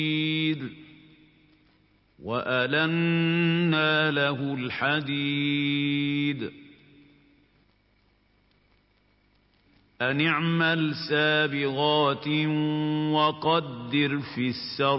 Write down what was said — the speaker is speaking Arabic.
وَأَلَنَّا لَهُ الْحَدِيدَ أَنِ اعْمَلْ سَابِغَاتٍ وَقَدِّرْ فِي السَّرْدِ